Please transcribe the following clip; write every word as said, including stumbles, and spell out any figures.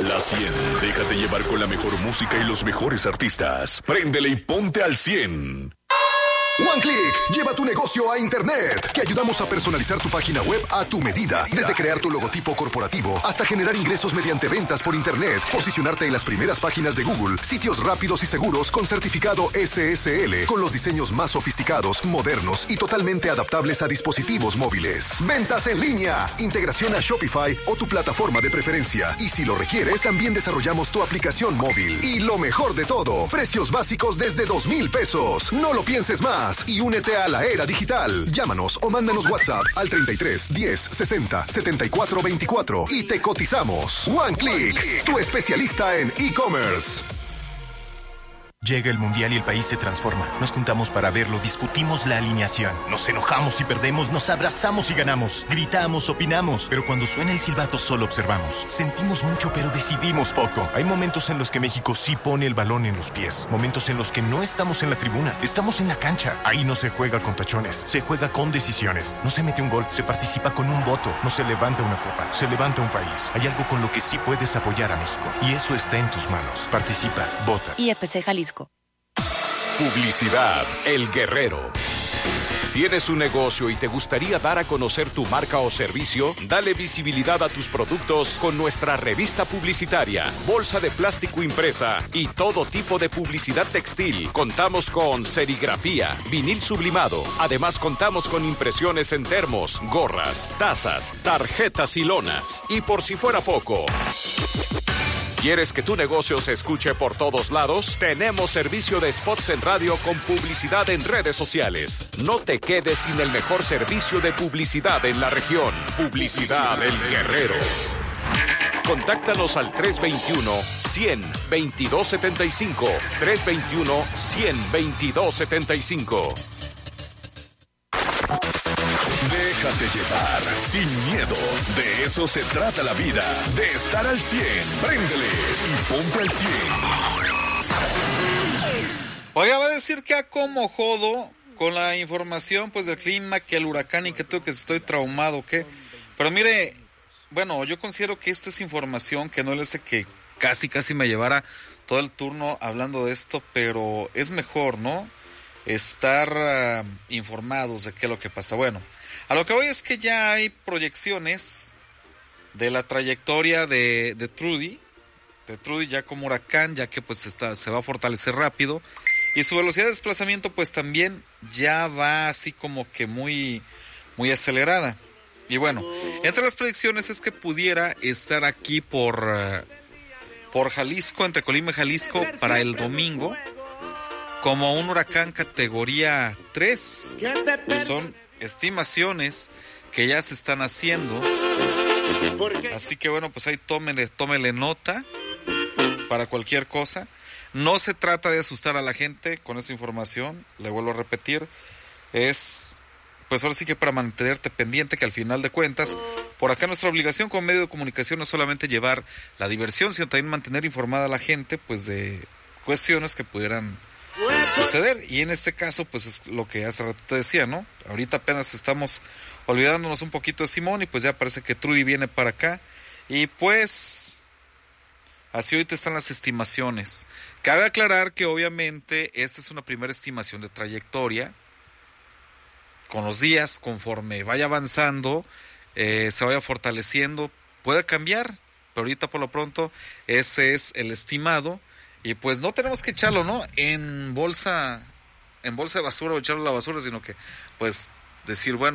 La cien. Déjate llevar con la mejor música y los mejores artistas. Préndele y ponte al cien. OneClick, lleva tu negocio a Internet. Te ayudamos a personalizar tu página web a tu medida. Desde crear tu logotipo corporativo hasta generar ingresos mediante ventas por Internet. Posicionarte en las primeras páginas de Google. Sitios rápidos y seguros con certificado S S L. Con los diseños más sofisticados, modernos y totalmente adaptables a dispositivos móviles. Ventas en línea, integración a Shopify o tu plataforma de preferencia. Y si lo requieres, también desarrollamos tu aplicación móvil. Y lo mejor de todo, precios básicos desde dos mil pesos. No lo pienses más y únete a la era digital. Llámanos o mándanos WhatsApp al treinta y tres, diez, sesenta, setenta y cuatro veinticuatro y te cotizamos. OneClick, tu especialista en e-commerce. Llega el Mundial y el país se transforma. Nos juntamos para verlo, discutimos la alineación. Nos enojamos y perdemos, nos abrazamos y ganamos. Gritamos, opinamos. Pero cuando suena el silbato solo observamos. Sentimos mucho pero decidimos poco. Hay momentos en los que México sí pone el balón en los pies. Momentos en los que no estamos en la tribuna. Estamos en la cancha. Ahí no se juega con tachones. Se juega con decisiones. No se mete un gol, se participa con un voto. No se levanta una copa, se levanta un país. Hay algo con lo que sí puedes apoyar a México. Y eso está en tus manos. Participa, vota. I E P C Jalisco. Publicidad El Guerrero. ¿Tienes un negocio y te gustaría dar a conocer tu marca o servicio? Dale visibilidad a tus productos con nuestra revista publicitaria, bolsa de plástico impresa y todo tipo de publicidad textil. Contamos con serigrafía, vinil sublimado. Además, contamos con impresiones en termos, gorras, tazas, tarjetas y lonas. Y por si fuera poco, ¿quieres que tu negocio se escuche por todos lados? Tenemos servicio de spots en radio con publicidad en redes sociales. No te quedes sin el mejor servicio de publicidad en la región. Publicidad El Guerrero. Contáctanos al tres veintiuno, cien, veintidós setenta y cinco. tres veintiuno, cien, veintidós setenta y cinco. Déjate llevar sin miedo. De eso se trata la vida. De estar al cien. Préndele y ponte al cien. Oiga, va a decir que a como jodo con la información pues del clima, que el huracán y que todo, que estoy traumado, ¿qué? Pero mire, bueno, yo considero que esta es información que no le sé que casi casi me llevara todo el turno hablando de esto, pero es mejor, ¿no? Estar uh, informados de qué es lo que pasa. Bueno, a lo que voy es que ya hay proyecciones de la trayectoria de, de Trudy, de Trudy ya como huracán, ya que pues está, se va a fortalecer rápido, y su velocidad de desplazamiento pues también ya va así como que muy, muy acelerada. Y bueno, entre las predicciones es que pudiera estar aquí por, uh, por Jalisco, entre Colima y Jalisco, para el domingo, como un huracán categoría tres. Son estimaciones que ya se están haciendo. Así que bueno, pues ahí tómele, tómele nota para cualquier cosa. No se trata de asustar a la gente con esta información, le vuelvo a repetir, es pues ahora sí que para mantenerte pendiente, que al final de cuentas, por acá nuestra obligación como medio de comunicación no es solamente llevar la diversión, sino también mantener informada a la gente pues de cuestiones que pudieran suceder, y en este caso pues es lo que hace rato te decía, ¿no? Ahorita apenas estamos olvidándonos un poquito de Simón y pues ya parece que Trudy viene para acá, y pues así ahorita están las estimaciones. Cabe aclarar que obviamente esta es una primera estimación de trayectoria. Con los días, conforme vaya avanzando, eh, se vaya fortaleciendo, puede cambiar, pero ahorita por lo pronto ese es el estimado. Y pues no tenemos que echarlo, ¿no? En bolsa, en bolsa de basura o echarlo a la basura, sino que pues decir, bueno,